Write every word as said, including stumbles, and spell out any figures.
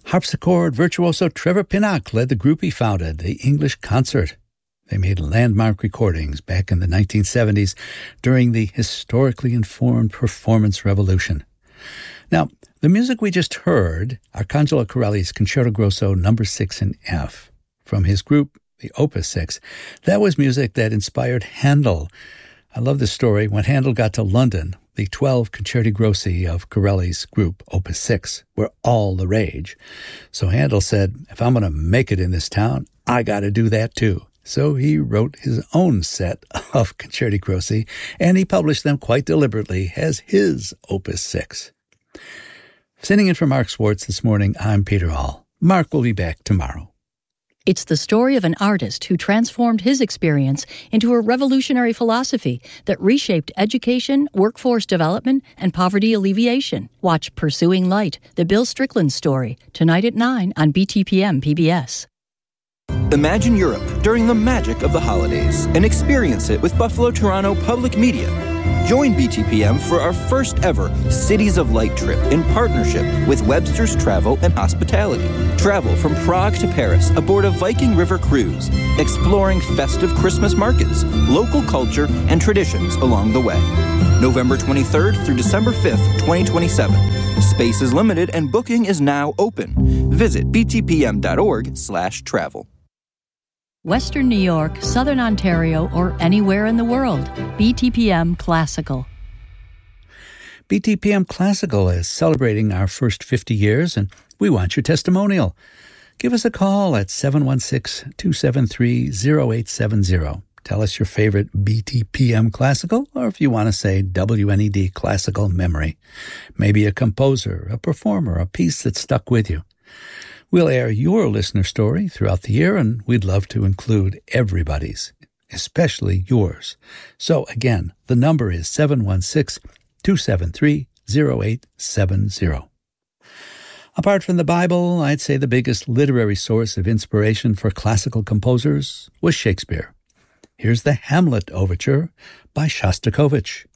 Harpsichord virtuoso Trevor Pinnock led the group he founded, the English Concert. They made landmark recordings back in the nineteen seventies during the historically informed performance revolution. Now, the music we just heard, Arcangelo Corelli's Concerto Grosso number six in F, from his group, the Opus Six, that was music that inspired Handel. I love this story. When Handel got to London, the twelve Concerti Grossi of Corelli's group, Opus Six, were all the rage. So Handel said, if I'm going to make it in this town, I got to do that too. So he wrote his own set of Concerti Grossi, and he published them quite deliberately as his Opus Six. Sending in for Mark Swartz this morning, I'm Peter Hall. Mark will be back tomorrow. It's the story of an artist who transformed his experience into a revolutionary philosophy that reshaped education, workforce development, and poverty alleviation. Watch Pursuing Light, the Bill Strickland story, tonight at nine on B T P M P B S. Imagine Europe during the magic of the holidays and experience it with Buffalo Toronto Public Media. Join B T P M for our first ever Cities of Light trip in partnership with Webster's Travel and Hospitality. Travel from Prague to Paris aboard a Viking River cruise, exploring festive Christmas markets, local culture, and traditions along the way. November twenty-third through December fifth, twenty twenty-seven. Space is limited and booking is now open. Visit btpm.org slash travel. Western New York, Southern Ontario, or anywhere in the world, B T P M Classical. B T P M Classical is celebrating our first fifty years, and we want your testimonial. Give us a call at seven one six, two seven three, zero eight seven zero. Tell us your favorite B T P M Classical, or if you want to say W N E D Classical Memory. Maybe a composer, a performer, a piece that stuck with you. We'll air your listener story throughout the year, and we'd love to include everybody's, especially yours. So again, the number is seven one six, two seven three, zero eight seven zero. Apart from the Bible, I'd say the biggest literary source of inspiration for classical composers was Shakespeare. Here's the Hamlet Overture by Shostakovich.